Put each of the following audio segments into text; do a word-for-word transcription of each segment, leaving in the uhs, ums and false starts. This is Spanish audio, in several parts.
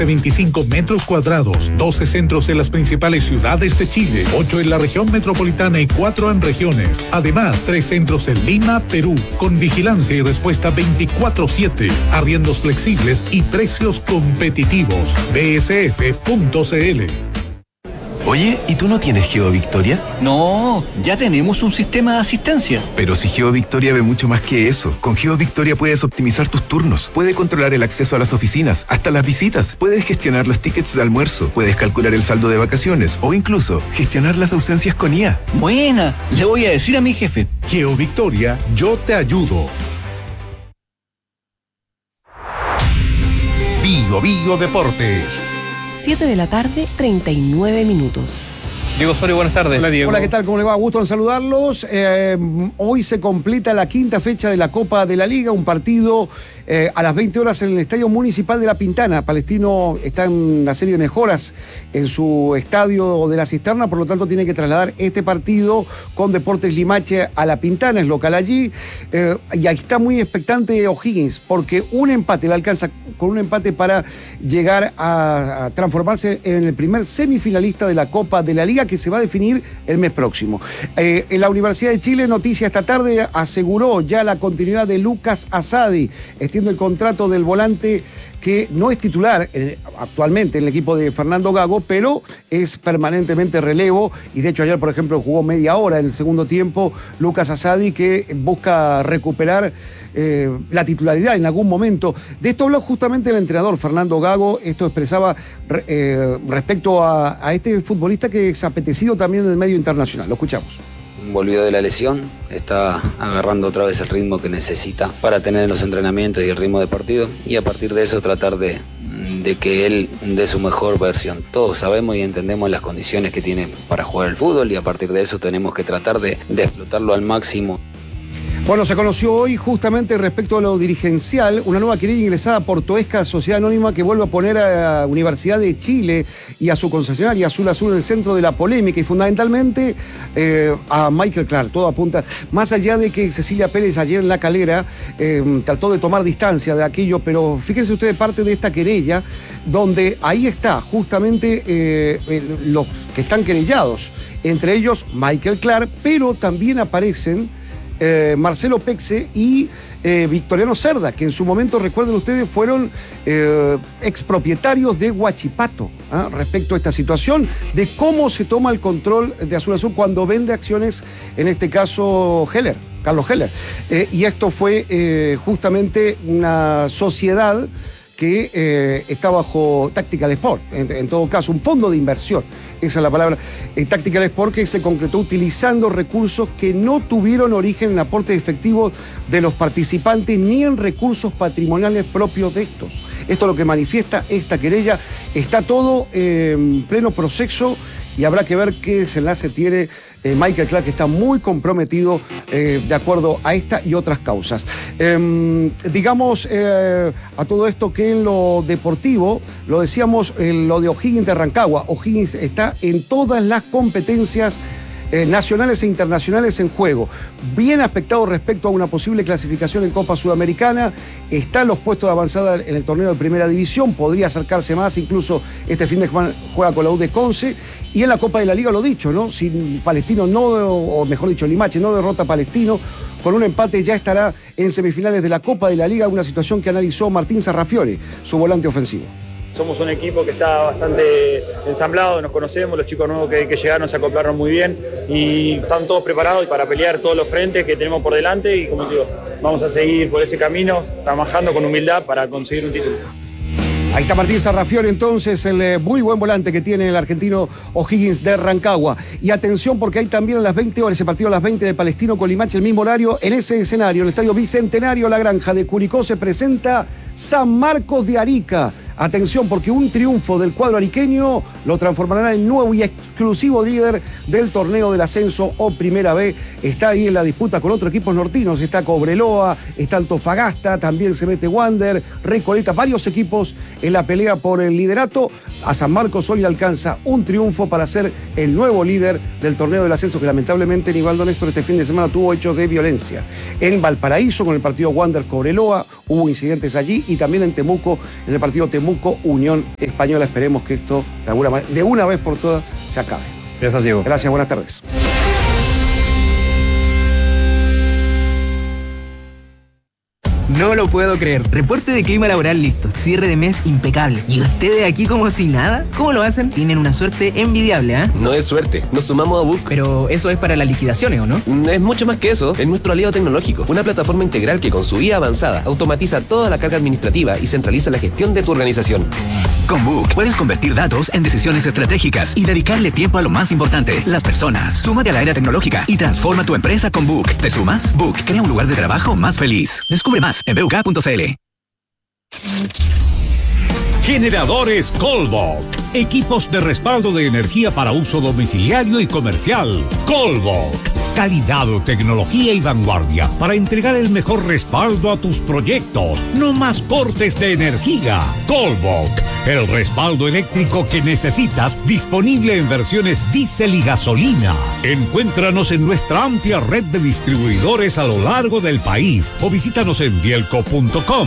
veinticinco metros cuadrados, doce centros en las principales ciudades de Chile, ocho en la región metropolitana y cuatro en regiones. Además, tres centros en Lima, Perú, con vigilancia y respuesta veinticuatro siete, arriendos flexibles y precios competitivos. B S F punto C L. Oye, ¿y tú no tienes GeoVictoria? No, ya tenemos un sistema de asistencia. Pero si GeoVictoria ve mucho más que eso. Con GeoVictoria puedes optimizar tus turnos, puedes controlar el acceso a las oficinas, hasta las visitas, puedes gestionar los tickets de almuerzo, puedes calcular el saldo de vacaciones o incluso gestionar las ausencias con I A. Buena, le voy a decir a mi jefe. GeoVictoria, yo te ayudo. Bio Bio Deportes. siete de la tarde, treinta y nueve minutos. Diego Osorio, buenas tardes. Hola, Diego. Hola, ¿qué tal? ¿Cómo le va? Gusto en saludarlos. Eh, hoy se completa la quinta fecha de la Copa de la Liga, un partido eh, a las veinte horas en el Estadio Municipal de La Pintana. Palestino está en una serie de mejoras en su estadio de la Cisterna, por lo tanto tiene que trasladar este partido con Deportes Limache a La Pintana, es local allí. Eh, y ahí está muy expectante O'Higgins, porque un empate le alcanza con un empate para llegar a, a transformarse en el primer semifinalista de la Copa de la Liga, que se va a definir el mes próximo. Eh, en la Universidad de Chile, noticia esta tarde, aseguró ya la continuidad de Lucas Asadi. Extiende el contrato del volante que no es titular eh, actualmente en el equipo de Fernando Gago, pero es permanentemente relevo, y de hecho ayer, por ejemplo, jugó media hora en el segundo tiempo Lucas Asadi, que busca recuperar eh, la titularidad en algún momento. De esto habló justamente el entrenador Fernando Gago. Esto expresaba eh, respecto a, a este futbolista que es apetecido también en el medio internacional. Lo escuchamos. Volvió de la lesión, está agarrando otra vez el ritmo que necesita para tener los entrenamientos y el ritmo de partido, y a partir de eso tratar de, de que él dé su mejor versión. Todos sabemos y entendemos las condiciones que tiene para jugar el fútbol, y a partir de eso tenemos que tratar de, de explotarlo al máximo. Bueno, se conoció hoy justamente respecto a lo dirigencial una nueva querella ingresada por Toesca, Sociedad Anónima, que vuelve a poner a la Universidad de Chile y a su concesionaria Azul Azul en el centro de la polémica, y fundamentalmente eh, a Michael Clark. Todo apunta, más allá de que Cecilia Pérez ayer en La Calera eh, trató de tomar distancia de aquello, pero fíjense ustedes parte de esta querella, donde ahí está justamente eh, los que están querellados, entre ellos Michael Clark, pero también aparecen Eh, Marcelo Pexe y eh, Victoriano Cerda, que en su momento, recuerden ustedes, fueron eh, expropietarios de Huachipato, ¿eh? respecto a esta situación de cómo se toma el control de Azul Azul cuando vende acciones, en este caso Heller, Carlos Heller. Eh, y esto fue eh, justamente una sociedad que eh, está bajo Tactical Sport, en, en todo caso, un fondo de inversión, esa es la palabra, eh, Tactical Sport, que se concretó utilizando recursos que no tuvieron origen en aportes efectivos de los participantes ni en recursos patrimoniales propios de estos. Esto es lo que manifiesta esta querella. Está todo eh, en pleno proceso y habrá que ver qué desenlace tiene eh, Michael Clark, que está muy comprometido eh, de acuerdo a esta y otras causas. Eh, digamos eh, a todo esto que en lo deportivo, lo decíamos, en lo de O'Higgins de Rancagua, O'Higgins está en todas las competencias Eh, nacionales e internacionales en juego. Bien aspectado respecto a una posible clasificación en Copa Sudamericana. Está en los puestos de avanzada en el torneo de Primera División. Podría acercarse más, incluso este fin de semana juega con la U de Conce. Y en la Copa de la Liga, lo dicho, ¿no? Si Palestino no, o mejor dicho, Limache no derrota a Palestino, con un empate ya estará en semifinales de la Copa de la Liga, una situación que analizó Martín Sarrafiore, su volante ofensivo. Somos un equipo que está bastante ensamblado, nos conocemos, los chicos nuevos que, que llegaron se acoplaron muy bien y están todos preparados para pelear todos los frentes que tenemos por delante, y como digo, vamos a seguir por ese camino, trabajando con humildad para conseguir un título. Ahí está Martín Sarrafiore, entonces, el eh, muy buen volante que tiene el argentino O'Higgins de Rancagua. Y atención, porque hay también a las veinte horas, ese partido a las veinte de Palestino con Limache, el mismo horario, en ese escenario, el Estadio Bicentenario La Granja de Curicó, se presenta San Marcos de Arica. Atención, porque un triunfo del cuadro ariqueño lo transformará en el nuevo y exclusivo líder del torneo del ascenso o Primera B. Está ahí en la disputa con otros equipos nortinos. Está Cobreloa, está Antofagasta, también se mete Wander, Recoleta, varios equipos en la pelea por el liderato. A San Marcos hoy le alcanza un triunfo para ser el nuevo líder del torneo del ascenso, que lamentablemente Nivaldo Néstor este fin de semana tuvo hechos de violencia. En Valparaíso, con el partido Wander Cobreloa, hubo incidentes allí, y también en Temuco, en el partido Temuco Temuco, Unión Española. Esperemos que esto de alguna manera, de una vez por todas, se acabe. Gracias, Diego. Gracias, buenas tardes. No lo puedo creer. Reporte de clima laboral listo. Cierre de mes impecable. ¿Y ustedes aquí como si nada? ¿Cómo lo hacen? Tienen una suerte envidiable, ¿ah? ¿eh? No es suerte. Nos sumamos a Book. Pero eso es para las liquidaciones, ¿o no? Es mucho más que eso. Es nuestro aliado tecnológico. Una plataforma integral que con su I A avanzada automatiza toda la carga administrativa y centraliza la gestión de tu organización. Con Book puedes convertir datos en decisiones estratégicas y dedicarle tiempo a lo más importante, las personas. Súmate a la era tecnológica y transforma tu empresa con Book. ¿Te sumas? Book crea un lugar de trabajo más feliz. Descubre más en b u k punto c l. Generadores Colvoc. Equipos de respaldo de energía para uso domiciliario y comercial. Colvoc. Calidad, tecnología y vanguardia para entregar el mejor respaldo a tus proyectos. No más cortes de energía. Colvoc. El respaldo eléctrico que necesitas, disponible en versiones diésel y gasolina. Encuéntranos en nuestra amplia red de distribuidores a lo largo del país o visítanos en bielco punto com.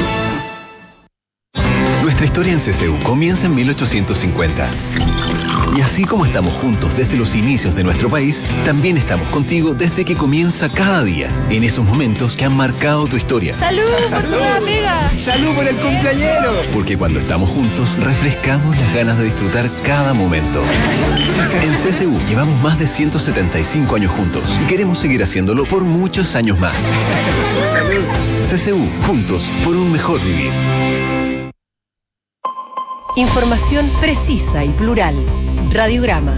Nuestra historia en C C U comienza en mil ochocientos cincuenta. Y así como estamos juntos desde los inicios de nuestro país, también estamos contigo desde que comienza cada día, en esos momentos que han marcado tu historia. ¡Salud por tu nueva pega! ¡Salud por el cumpleañero! Porque cuando estamos juntos, refrescamos las ganas de disfrutar cada momento. En C C U llevamos más de ciento setenta y cinco años juntos y queremos seguir haciéndolo por muchos años más. ¡Salud! C C U, juntos por un mejor vivir. Información precisa y plural. Radiograma.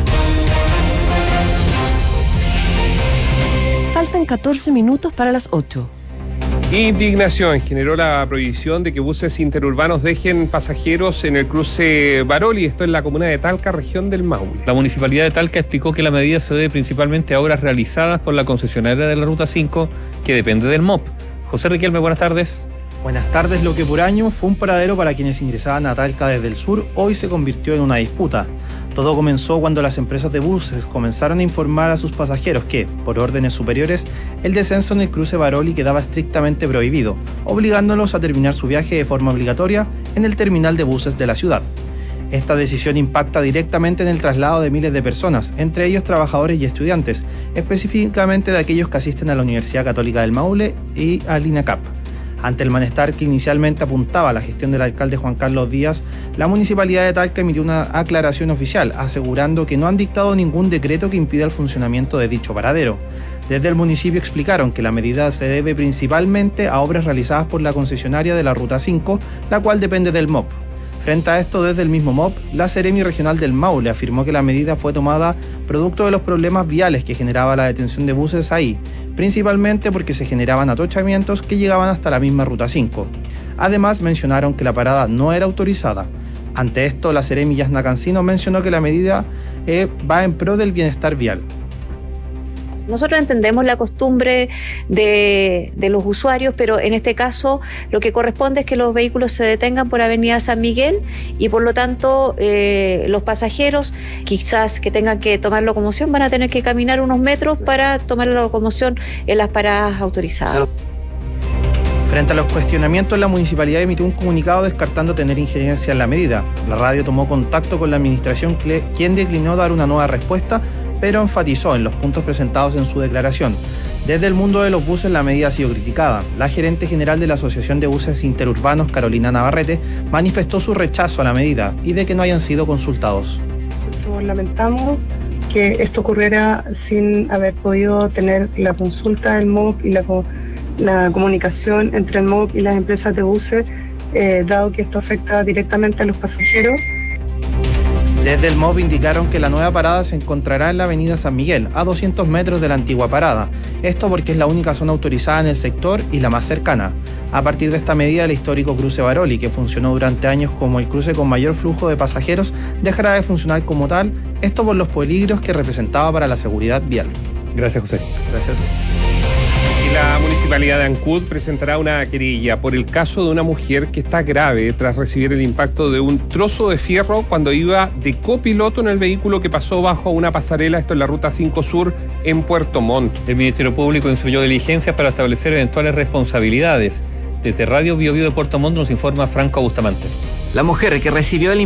Faltan catorce minutos para las ocho. Indignación generó la prohibición de que buses interurbanos dejen pasajeros en el cruce Baroli, esto en la comuna de Talca, región del Maule. La Municipalidad de Talca explicó que la medida se debe principalmente a obras realizadas por la concesionaria de la Ruta cinco, que depende del M O P. José Riquelme, buenas tardes. Buenas tardes. Lo que por años fue un paradero para quienes ingresaban a Talca desde el sur, hoy se convirtió en una disputa. Todo comenzó cuando las empresas de buses comenzaron a informar a sus pasajeros que, por órdenes superiores, el descenso en el cruce Baroli quedaba estrictamente prohibido, obligándolos a terminar su viaje de forma obligatoria en el terminal de buses de la ciudad. Esta decisión impacta directamente en el traslado de miles de personas, entre ellos trabajadores y estudiantes, específicamente de aquellos que asisten a la Universidad Católica del Maule y al INACAP. Ante el malestar que inicialmente apuntaba a la gestión del alcalde Juan Carlos Díaz, la Municipalidad de Talca emitió una aclaración oficial, asegurando que no han dictado ningún decreto que impida el funcionamiento de dicho paradero. Desde el municipio explicaron que la medida se debe principalmente a obras realizadas por la concesionaria de la Ruta cinco, la cual depende del M O P. Frente a esto, desde el mismo M O P, la Seremi Regional del Maule afirmó que la medida fue tomada producto de los problemas viales que generaba la detención de buses ahí, principalmente porque se generaban atochamientos que llegaban hasta la misma Ruta cinco. Además, mencionaron que la parada no era autorizada. Ante esto, la Seremi Yasna Cancino mencionó que la medida eh, va en pro del bienestar vial. Nosotros entendemos la costumbre de, de los usuarios, pero en este caso lo que corresponde es que los vehículos se detengan por Avenida San Miguel y por lo tanto eh, los pasajeros quizás que tengan que tomar locomoción van a tener que caminar unos metros para tomar la locomoción en las paradas autorizadas. Frente a los cuestionamientos, la municipalidad emitió un comunicado descartando tener injerencia en la medida. La radio tomó contacto con la administración, quien declinó dar una nueva respuesta, pero enfatizó en los puntos presentados en su declaración. Desde el mundo de los buses la medida ha sido criticada. La gerente general de la Asociación de Buses Interurbanos, Carolina Navarrete, manifestó su rechazo a la medida y de que no hayan sido consultados. Nosotros lamentamos que esto ocurriera sin haber podido tener la consulta del M O P y la, la comunicación entre el M O P y las empresas de buses, eh, dado que esto afecta directamente a los pasajeros. Desde el M O B indicaron que la nueva parada se encontrará en la avenida San Miguel, a doscientos metros de la antigua parada. Esto porque es la única zona autorizada en el sector y la más cercana. A partir de esta medida, el histórico cruce Baroli, que funcionó durante años como el cruce con mayor flujo de pasajeros, dejará de funcionar como tal, esto por los peligros que representaba para la seguridad vial. Gracias, José. Gracias. La Municipalidad de Ancud presentará una querella por el caso de una mujer que está grave tras recibir el impacto de un trozo de fierro cuando iba de copiloto en el vehículo que pasó bajo una pasarela, esto en la Ruta cinco Sur en Puerto Montt. El Ministerio Público instruyó diligencias para establecer eventuales responsabilidades. Desde Radio Bio Bio de Puerto Montt nos informa Franco Bustamante. La mujer que recibió el